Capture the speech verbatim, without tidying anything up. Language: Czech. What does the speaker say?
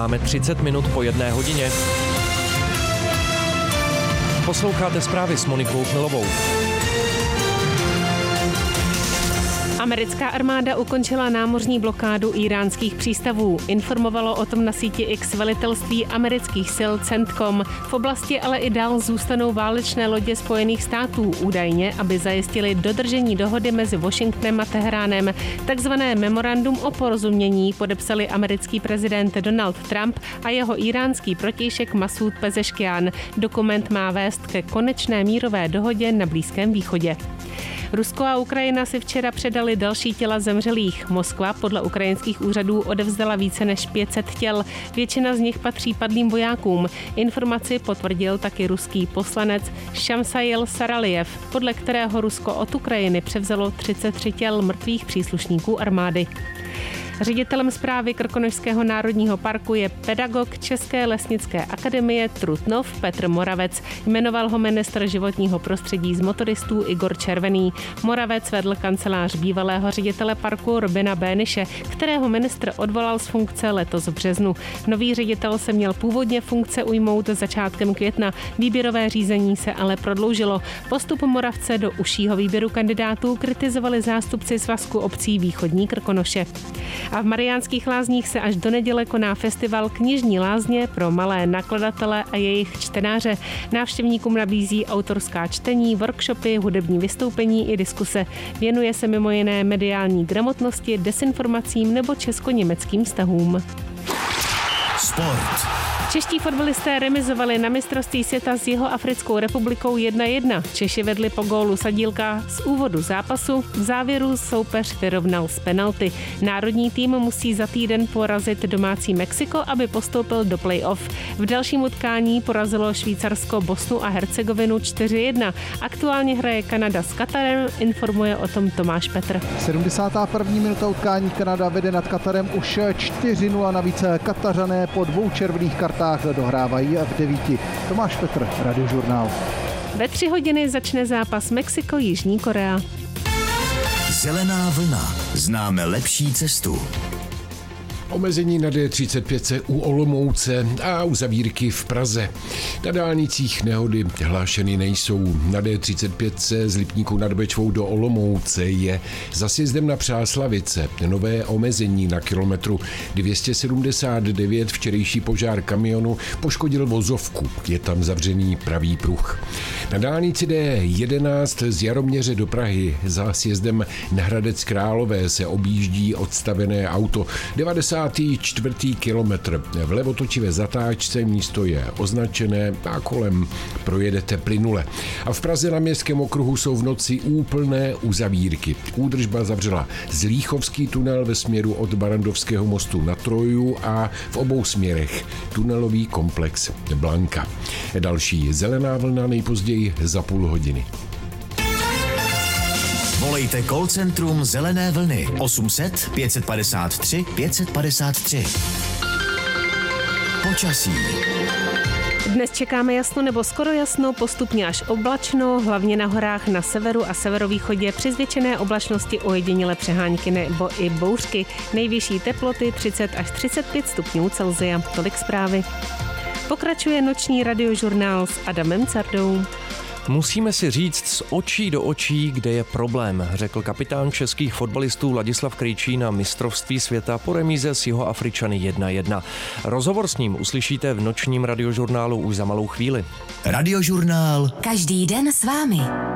Máme třicet minut po jedné hodině. Posloucháte zprávy s Monikou Chmelovou. Americká armáda ukončila námořní blokádu íránských přístavů. Informovalo o tom na síti X velitelství amerických sil CENTCOM. V oblasti ale i dál zůstanou válečné lodě Spojených států, údajně, aby zajistili dodržení dohody mezi Washingtonem a Teheránem. Takzvané memorandum o porozumění podepsali americký prezident Donald Trump a jeho íránský protějšek Masud Pezeškian. Dokument má vést ke konečné mírové dohodě na Blízkém východě. Rusko a Ukrajina si včera předali další těla zemřelých. Moskva podle ukrajinských úřadů odevzdala více než pět set těl. Většina z nich patří padlým vojákům. Informaci potvrdil taky ruský poslanec Šamsail Saralijev, podle kterého Rusko od Ukrajiny převzalo třicet tři těl mrtvých příslušníků armády. Ředitelem správy Krkonošského národního parku je pedagog České lesnické akademie Trutnov Petr Moravec. Jmenoval ho ministr životního prostředí z motoristů Igor Červený. Moravec vedl kancelář bývalého ředitele parku Robina Béniše, kterého ministr odvolal z funkce letos v březnu. Nový ředitel se měl původně funkce ujmout začátkem května. Výběrové řízení se ale prodloužilo. Postup Moravce do užšího výběru kandidátů kritizovali zástupci Svazku obcí Východní Krkonoše. A v Mariánských Lázních se až do neděle koná festival Knižní lázně pro malé nakladatele a jejich čtenáře. Návštěvníkům nabízí autorská čtení, workshopy, hudební vystoupení i diskuse. Věnuje se mimo jiné mediální gramotnosti, desinformacím nebo česko-německým vztahům. Sport. Čeští fotbalisté remizovali na mistrovství světa s Jihoafrickou republikou jedna jedna. Češi vedli po gólu Sadílka z úvodu zápasu. V závěru soupeř vyrovnal z penalty. Národní tým musí za týden porazit domácí Mexiko, aby postoupil do play-off. V dalším utkání porazilo Švýcarsko Bosnu a Hercegovinu čtyři jedna. Aktuálně hraje Kanada s Katarem, informuje o tom Tomáš Petr. sedmdesátá první minuta utkání. Kanada vede nad Katarem už čtyři nula. Navíc Katařané po dvou červených kartách dohrávají v devíti. Tomáš Petr, Radiožurnál. Ve tři hodiny začne zápas Mexiko-Jižní Korea. Zelená vlna. Známe lepší cestu. Omezení na D třicet pět u Olomouce a u zavírky v Praze. Na dálnicích nehody hlášeny nejsou. Na D třicet pět z Lipníku nad Bečvou do Olomouce je za sjezdem na Přáslavice nové omezení na kilometru dvě stě sedmdesát devět. Včerejší požár kamionu poškodil vozovku. Je tam zavřený pravý pruh. Na dálnici D jedenáct z Jaroměře do Prahy za sjezdem na Hradec Králové se objíždí odstavené auto. devadesátý čtvrtý kilometr. V levotočivé zatáčce místo je označené a kolem projedete plynule. A v Praze na Městském okruhu jsou v noci úplné uzavírky. Údržba zavřela Zlíchovský tunel ve směru od Barandovského mostu na Troju a v obou směrech tunelový komplex Blanka. Další zelená vlna nejpozději za půl hodiny. Volejte call centrum Zelené vlny osm set pět padesát tři pět padesát tři. Počasí. Dnes čekáme jasno nebo skoro jasno, postupně až oblačno, hlavně na horách na severu a severovýchodě při zvětšené oblačnosti ojedinělé přehánky nebo i bouřky. Nejvyšší teploty třicet až třicet pět stupňů Celsia. Tolik zprávy. Pokračuje noční radiožurnál s Adamem Cardou. Musíme si říct z očí do očí, kde je problém, řekl kapitán českých fotbalistů Ladislav Krejčí na mistrovství světa po remíze s Jihoafričany jedna jedna. Rozhovor s ním uslyšíte v nočním radiožurnálu už za malou chvíli. Radiožurnál. Každý den s vámi.